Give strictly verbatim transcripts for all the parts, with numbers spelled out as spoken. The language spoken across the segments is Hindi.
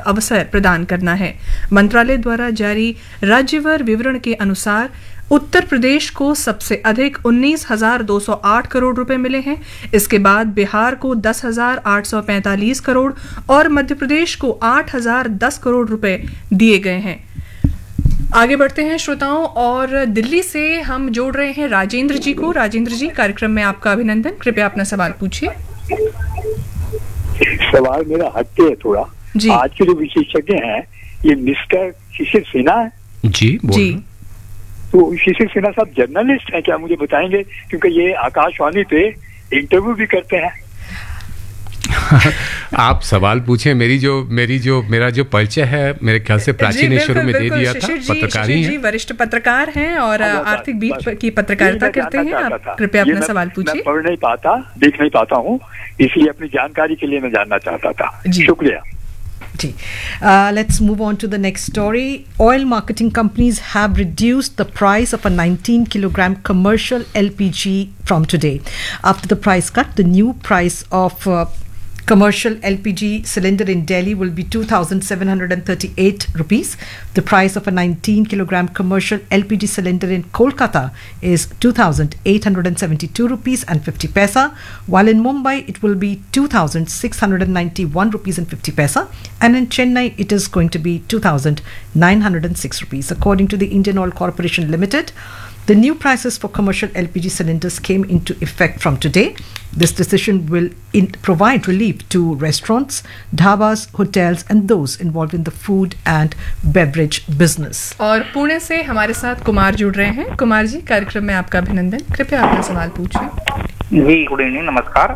अवसर प्रदान करना है। मंत्रालय द्वारा जारी राज्यवार विवरण के अनुसार उत्तर प्रदेश को सबसे अधिक उन्नीस हजार दो सौ आठ करोड़ रुपए मिले हैं। इसके बाद बिहार को दस हजार आठ सौ पैंतालीस करोड़ और मध्य प्रदेश को आठ हजार दस करोड़ रुपए दिए गए हैं। आगे बढ़ते हैं श्रोताओं, और दिल्ली से हम जोड़ रहे हैं राजेंद्र जी को। राजेंद्र जी, कार्यक्रम में आपका अभिनंदन। कृपया अपना सवाल पूछिए। सवाल मेरा हटके है थोड़ा। आज के जो विशेषज्ञ हैं ये मिस्टर शिशिर सिन्हा है जी। जी तो शिशिर सिन्हा साहब जर्नलिस्ट हैं क्या, मुझे बताएंगे? क्योंकि ये आकाशवाणी पे इंटरव्यू भी करते हैं। आप सवाल पूछे। मेरी जो मेरी जो मेरा जो परिचय है मेरे ख्याल से प्राची ने शुरू में दे दिया था। पत्रकारी हैं, वरिष्ठ पत्रकार हैं और आर्थिक बीट की पत्रकारिता करते हैं। आप कृपया अपना सवाल पूछिए। मैं पढ़ नहीं पाता, देख नहीं पाता हूँ, इसलिए अपनी जानकारी के लिए मैं जानना चाहता था। शुक्रिया। Uh, let's move on to the next story. Oil marketing companies have reduced the price of a nineteen kilogram commercial L P G from today. After the price cut, the new price of uh, commercial L P G cylinder in Delhi will be two thousand seven hundred thirty-eight rupees. The price of a nineteen kilogram commercial L P G cylinder in Kolkata is two thousand eight hundred seventy-two rupees and fifty paisa, while in Mumbai it will be two thousand six hundred ninety-one rupees and fifty paisa, and in Chennai it is going to be two thousand nine hundred six rupees. According to the Indian Oil Corporation Limited, the new prices for commercial L P G cylinders came into effect from today. This decision will in provide relief to restaurants, dhabas, hotels and those involved in the food and beverage business. और पुणे से हमारे साथ कुमार जुड़ रहे हैं। कुमार जी, कार्यक्रम में आपका अभिनंदन। कृपया अपना सवाल पूछिए। जी, गुड इवनिंग। नमस्कार।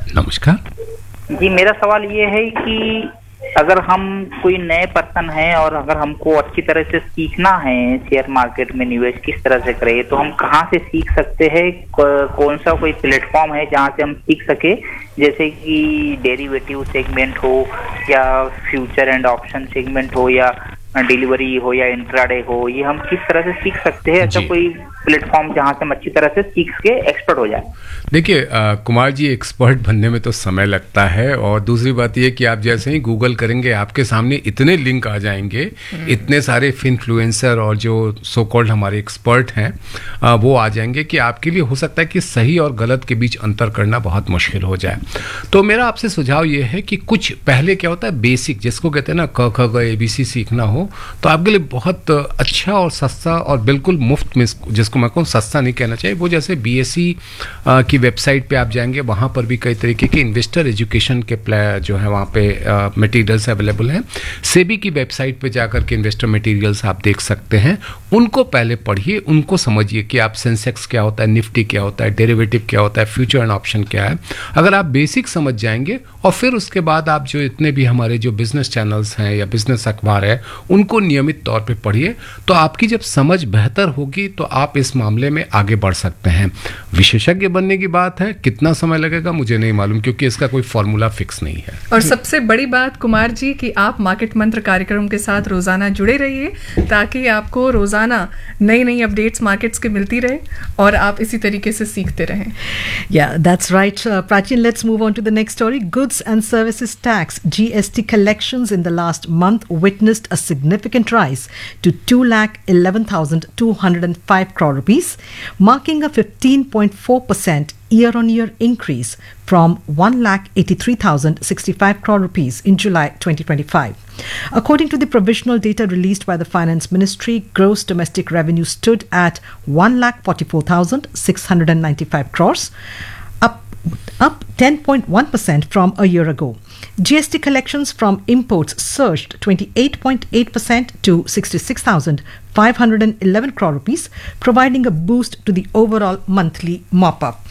नमस्कार जी, मेरा सवाल ये है कि अगर हम कोई नए पर्सन हैं और अगर हमको अच्छी तरह से सीखना है शेयर मार्केट में निवेश किस तरह से करें, तो हम कहाँ से सीख सकते हैं? कौन सा कोई प्लेटफॉर्म है जहाँ से हम सीख सके, जैसे कि डेरिवेटिव सेगमेंट हो या फ्यूचर एंड ऑप्शन सेगमेंट हो या डिलीवरी हो या इंट्राडे हो, ये हम किस तरह से सीख सकते हैं? अच्छा कोई प्लेटफॉर्म जहां से हम अच्छी तरह से सीख के एक्सपर्ट हो जाए। देखिए कुमार जी, एक्सपर्ट बनने में तो समय लगता है, और दूसरी बात ये कि आप जैसे ही गूगल करेंगे आपके सामने इतने लिंक आ जाएंगे, इतने सारे इन्फ्लुएंसर और जो सो कॉल्ड हमारे एक्सपर्ट हैं आ, वो आ जाएंगे कि आपके लिए हो सकता है कि सही और गलत के बीच अंतर करना बहुत मुश्किल हो जाए। तो मेरा आपसे सुझाव ये है कि कुछ पहले क्या होता है, बेसिक जिसको कहते हैं ना क ख ग ए बी सी सीखना हो, तो आपके लिए बहुत अच्छा और सस्ता और बिल्कुल मुफ्त में, जिसको मैं कहूँ सस्ता नहीं कहना चाहिए, वो जैसे बी एस सी की वेबसाइट पे आप जाएंगे, वहाँ पर भी कई तरीके के इन्वेस्टर एजुकेशन के जो है वहाँ पे मटेरियल्स अवेलेबल हैं। सेबी की वेबसाइट पे जाकर के इन्वेस्टर मटेरियल्स आप देख सकते हैं, उनको पहले पढ़िए, उनको समझिए कि आप सेंसेक्स क्या होता है, निफ्टी क्या होता है, डेरिवेटिव क्या होता है, फ्यूचर एंड ऑप्शन क्या है। अगर आप बेसिक समझ जाएंगे और फिर उसके बाद आप जो इतने भी हमारे जो बिजनेस चैनल्स हैं या बिजनेस अखबार है उनको नियमित तौर पे पढ़िए, तो आपकी जब समझ बेहतर होगी तो आप इस मामले में आगे बढ़ सकते हैं। विशेषज्ञ बनने की बात है, कितना समय लगेगा मुझे नहीं मालूम, क्योंकि इसका कोई फॉर्मूला फिक्स नहीं है। और सबसे बड़ी बात कुमार जी कि आप मार्केट मंत्र कार्यक्रम के साथ रोजाना जुड़े रहिए, ताकि आपको रोजाना नई नई अपडेट्स मार्केट्स की मिलती रहे और आप इसी तरीके से सीखते रहें। Yeah, that's right. Uh, Prachin, let's move on to the next story. Goods and Services Tax G S T collections in the last month witnessed a significant rise to two lakh eleven thousand two hundred five crore rupees, marking a fifteen point four percent year-on-year increase from one lakh eighty-three thousand sixty-five crore rupees in July twenty twenty-five. According to the provisional data released by the Finance Ministry, gross domestic revenue stood at one lakh forty-four thousand six hundred ninety-five crores, up up ten point one percent from a year ago. G S T collections from imports surged twenty-eight point eight percent to sixty-six thousand five hundred eleven crore rupees, providing a boost to the overall monthly mop-up.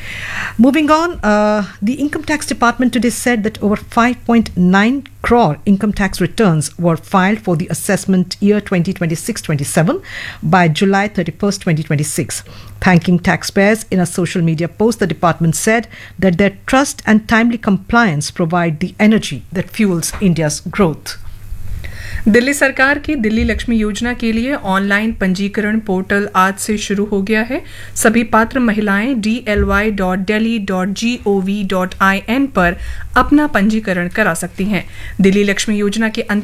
Moving on, uh, the Income Tax Department today said that over five point nine crore income tax returns were filed for the assessment year twenty twenty-six twenty-seven by July thirty-first, twenty twenty-six. Thanking taxpayers in a social media post, the department said that their trust and timely compliance provide the energy that fuels India's growth. Delhi सरकार की दिल्ली लक्ष्मी योजना के लिए ऑनलाइन पंजीकरण पोर्टल आज से शुरू हो गया है। सभी पात्र महिलाएं D L Y dot Delhi dot G O V dot I N पर अपना पंजीकरण करा सकती हैं। दिल्ली लक्ष्मी योजना के